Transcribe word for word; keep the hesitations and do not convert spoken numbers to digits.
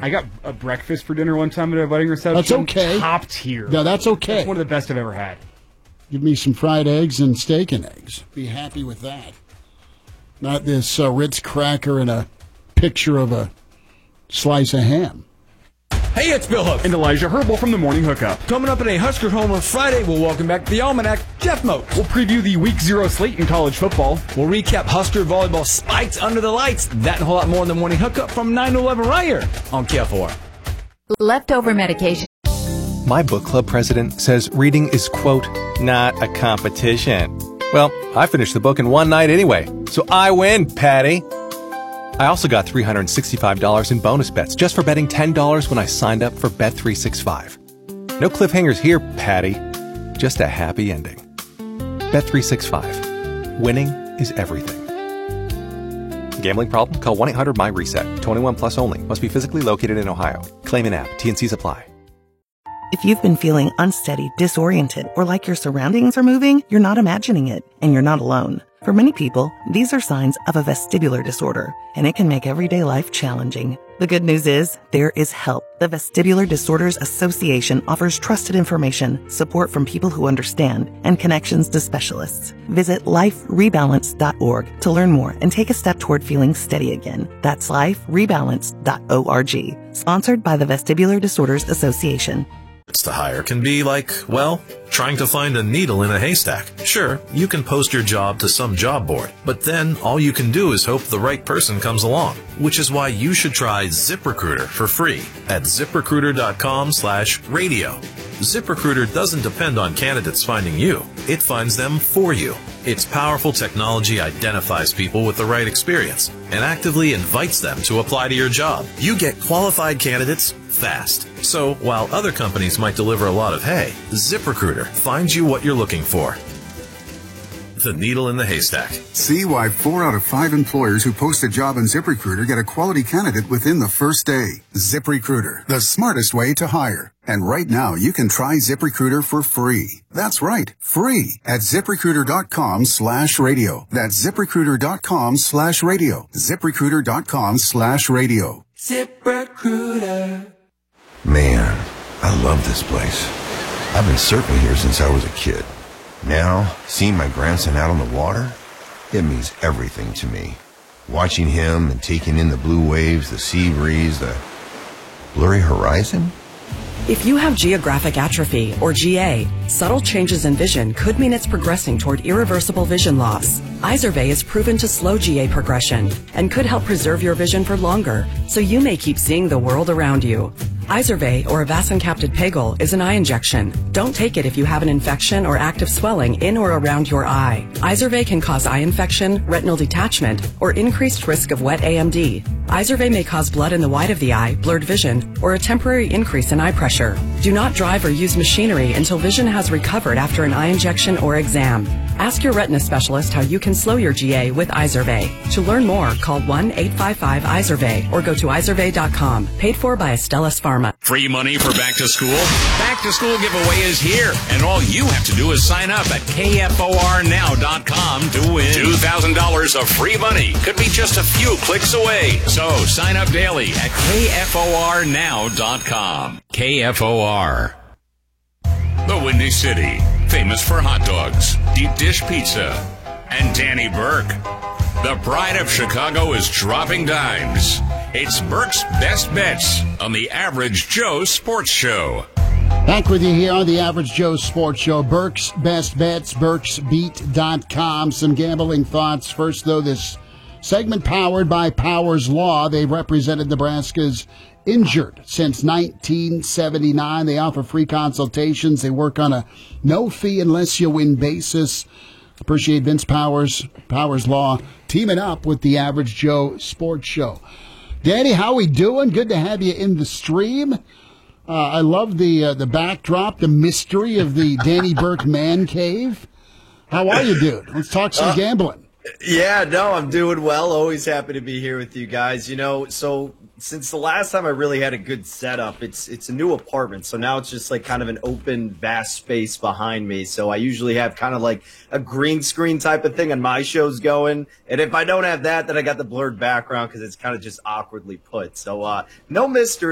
I got a breakfast for dinner one time at a wedding reception. That's okay. Top tier. No, that's okay. That's one of the best I've ever had. Give me some fried eggs and steak and eggs. Be happy with that. Not this uh, Ritz cracker and a picture of a slice of ham. Hey, it's Bill Hook. And Elijah Herbal from the Morning Hookup. Coming up in a Husker Home on Friday, we'll welcome back to the Almanac, Jeff Moats. We'll preview the Week Zero slate in college football. We'll recap Husker volleyball spikes under the lights. That and a whole lot more in the Morning Hookup from nine to eleven right here on K F O R. Leftover medication. My book club president says reading is, quote, not a competition. Well, I finished the book in one night anyway, so I win, Patty. I also got three hundred sixty-five dollars in bonus bets just for betting ten dollars when I signed up for Bet three sixty-five. No cliffhangers here, Patty. Just a happy ending. Bet three sixty-five. Winning is everything. Gambling problem? Call one eight hundred my reset. twenty-one plus only. Must be physically located in Ohio. Claim in app. T N Cs apply. If you've been feeling unsteady, disoriented, or like your surroundings are moving, you're not imagining it, and you're not alone. For many people, these are signs of a vestibular disorder, and it can make everyday life challenging. The good news is, there is help. The Vestibular Disorders Association offers trusted information, support from people who understand, and connections to specialists. Visit life rebalance dot org to learn more and take a step toward feeling steady again. That's life rebalance dot org. Sponsored by the Vestibular Disorders Association. To hire can be like, well, trying to find a needle in a haystack. Sure, you can post your job to some job board, but then all you can do is hope the right person comes along, which is why you should try ZipRecruiter for free at ZipRecruiter.com slash radio. ZipRecruiter doesn't depend on candidates finding you. It finds them for you. Its powerful technology identifies people with the right experience and actively invites them to apply to your job. You get qualified candidates fast. So while other companies might deliver a lot of hay, ZipRecruiter finds you what you're looking for. The needle in the haystack. See why four out of five employers who post a job on ZipRecruiter get a quality candidate within the first day. ZipRecruiter, the smartest way to hire. And right now, you can try ZipRecruiter for free. That's right, free at ZipRecruiter.com slash radio. That's ZipRecruiter.com slash radio. ZipRecruiter.com slash radio. ZipRecruiter. Man, I love this place. I've been surfing here since I was a kid. Now, seeing my grandson out on the water, it means everything to me. Watching him and taking in the blue waves, the sea breeze, the blurry horizon. If you have geographic atrophy, or G A, subtle changes in vision could mean it's progressing toward irreversible vision loss. Izervay is proven to slow G A progression and could help preserve your vision for longer, so you may keep seeing the world around you. Izervay, or avacincaptad pegol, is an eye injection. Don't take it if you have an infection or active swelling in or around your eye. Izervay can cause eye infection, retinal detachment, or increased risk of wet A M D. Izervay may cause blood in the white of the eye, blurred vision, or a temporary increase in eye pressure. Do not drive or use machinery until vision has recovered after an eye injection or exam. Ask your retina specialist how you can slow your G A with Izervay. To learn more, call one eight five five Izervay or go to Izervay dot com. Paid for by Astellas Pharma. Free money for back to school? Back to school giveaway is here, and all you have to do is sign up at K F O R now dot com to win two thousand dollars of free money. Could be just a few clicks away. So sign up daily at K F O R now dot com. K F O R. The Windy City, famous for hot dogs, deep dish pizza, and Danny Burke. The pride of Chicago is dropping dimes. It's Burke's Best Bets on the Average Joe Sports Show. Back with you here on the Average Joe Sports Show. Burke's Best Bets, burks beat dot com. Some gambling thoughts. First, though, this segment powered by Powers Law. They've represented Nebraska's injured since nineteen seventy-nine. They offer free consultations. They work on a no fee unless you win basis. Appreciate Vince Powers, Powers Law, teaming up with the Average Joe Sports Show. Danny, how we doing? Good to have you in the stream. Uh, I love the uh, the backdrop, the mystery of the Danny Burke Man Cave. How are you, dude? Let's talk some uh, gambling. Yeah, no, I'm doing well. Always happy to be here with you guys. You know, so since the last time I really had a good setup, it's it's a new apartment. So now it's just like kind of an open, vast space behind me. So I usually have kind of like a green screen type of thing on my shows going. And if I don't have that, then I got the blurred background because it's kind of just awkwardly put. So uh, no mystery.